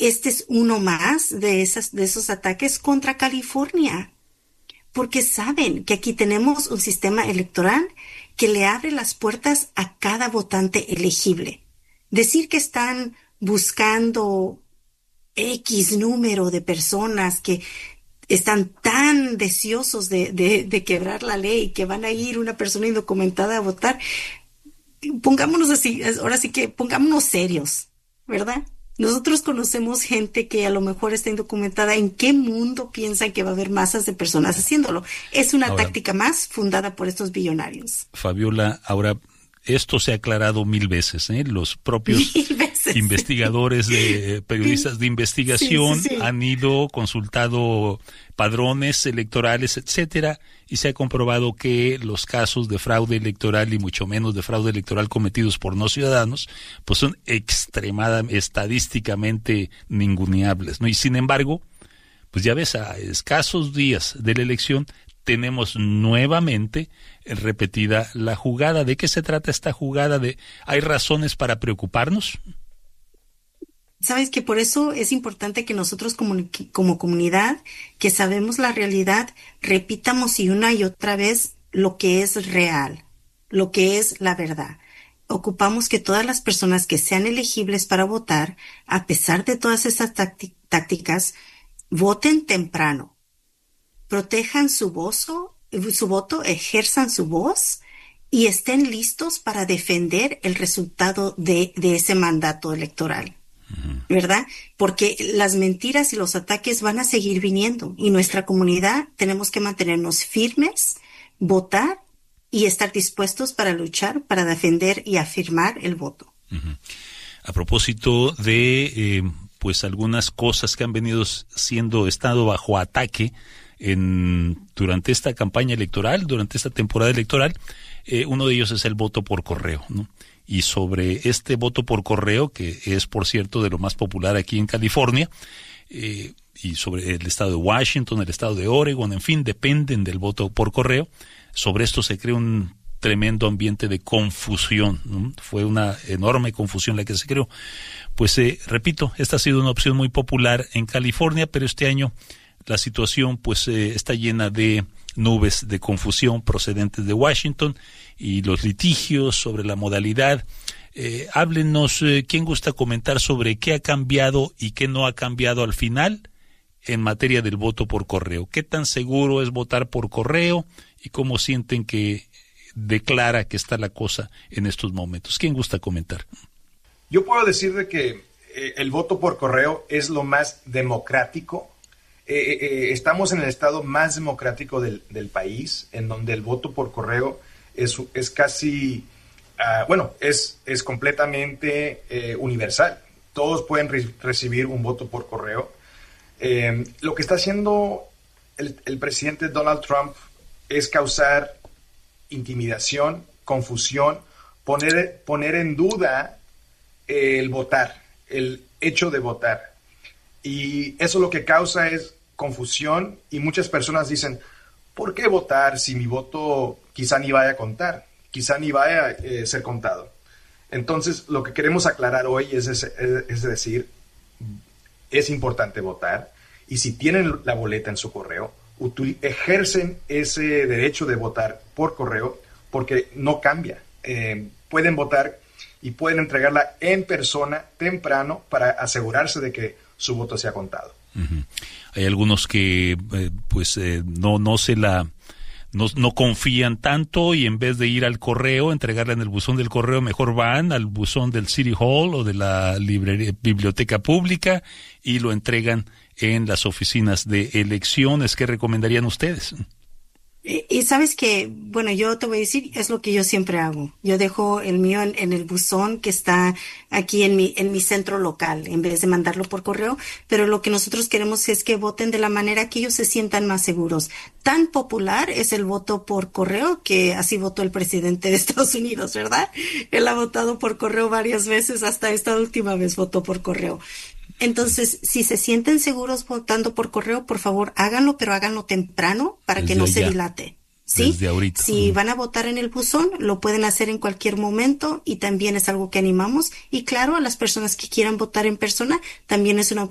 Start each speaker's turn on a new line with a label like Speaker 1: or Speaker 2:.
Speaker 1: este es uno más de esos ataques contra California, porque saben que aquí tenemos un sistema electoral que le abre las puertas a cada votante elegible. Decir que están buscando X número de personas que están tan deseosos de quebrar la ley, que van a ir una persona indocumentada a votar, pongámonos así, ahora sí que pongámonos serios, ¿verdad? Nosotros conocemos gente que a lo mejor está indocumentada. ¿En qué mundo piensan que va a haber masas de personas haciéndolo? Es una
Speaker 2: Ahora,
Speaker 1: táctica más fundada por estos billonarios.
Speaker 2: Fabiola, ahora esto se ha aclarado mil veces, ¿eh? Los propios
Speaker 1: Mil veces,
Speaker 2: investigadores, periodistas de investigación
Speaker 1: sí.
Speaker 2: han ido, consultado padrones electorales, etcétera, y se ha comprobado que los casos de fraude electoral y mucho menos de fraude electoral cometidos por no ciudadanos, pues son extremadamente, estadísticamente ninguneables, ¿no? Y sin embargo, pues ya ves, a escasos días de la elección tenemos nuevamente repetida la jugada. ¿De qué se trata esta jugada? ¿Hay razones para preocuparnos?
Speaker 1: Sabes que por eso es importante que nosotros como comunidad, que sabemos la realidad, repitamos y una y otra vez lo que es real, lo que es la verdad. Ocupamos que todas las personas que sean elegibles para votar, a pesar de todas estas tácticas, voten temprano, protejan su voto, ejerzan su voz y estén listos para defender el resultado de ese mandato electoral. ¿Verdad? Porque las mentiras y los ataques van a seguir viniendo y nuestra comunidad tenemos que mantenernos firmes, votar y estar dispuestos para luchar, para defender y afirmar el voto.
Speaker 2: Uh-huh. A propósito de pues algunas cosas que han venido estado bajo ataque durante esta campaña electoral, durante esta temporada electoral, uno de ellos es el voto por correo, ¿no? Y sobre este voto por correo, que es, por cierto, de lo más popular aquí en California, y sobre el estado de Washington, el estado de Oregon, en fin, dependen del voto por correo. Sobre esto se crea un tremendo ambiente de confusión, ¿no? Fue una enorme confusión la que se creó. Pues, repito, esta ha sido una opción muy popular en California, pero este año la situación pues está llena de nubes de confusión procedentes de Washington y los litigios sobre la modalidad. Háblenos, ¿quién gusta comentar sobre qué ha cambiado y qué no ha cambiado al final en materia del voto por correo? ¿Qué tan seguro es votar por correo y cómo sienten que declara que está la cosa en estos momentos? ¿Quién gusta comentar?
Speaker 3: Yo puedo decir de que el voto por correo es lo más democrático. Estamos en el estado más democrático del país, en donde el voto por correo es casi, es completamente universal. Todos pueden recibir un voto por correo. Lo que está haciendo el presidente Donald Trump es causar intimidación, confusión, poner en duda el votar, el hecho de votar. Y eso lo que causa es confusión y muchas personas dicen, ¿por qué votar si mi voto quizá ni vaya a contar? Quizá ni vaya a ser contado. Entonces, lo que queremos aclarar hoy es decir, es importante votar y si tienen la boleta en su correo, ejercen ese derecho de votar por correo porque no cambia. Pueden votar y pueden entregarla en persona temprano para asegurarse de que su voto sea contado.
Speaker 2: Uh-huh. Hay algunos que no confían tanto y en vez de ir al correo, entregarla en el buzón del correo, mejor van al buzón del City Hall o de la biblioteca pública y lo entregan en las oficinas de elecciones. ¿Qué recomendarían ustedes?
Speaker 1: Y sabes que, bueno, yo te voy a decir, es lo que yo siempre hago. Yo dejo el mío en el buzón que está aquí en mi centro local, en vez de mandarlo por correo, pero lo que nosotros queremos es que voten de la manera que ellos se sientan más seguros. Tan popular es el voto por correo que así votó el presidente de Estados Unidos, ¿verdad? Él ha votado por correo varias veces, hasta esta última vez votó por correo. Entonces, si se sienten seguros votando por correo, por favor, háganlo, pero háganlo temprano para que no se dilate. ¿Sí?
Speaker 2: Desde ahorita.
Speaker 1: Si van a votar en el buzón, lo pueden hacer en cualquier momento y también es algo que animamos. Y claro, a las personas que quieran votar en persona, también es una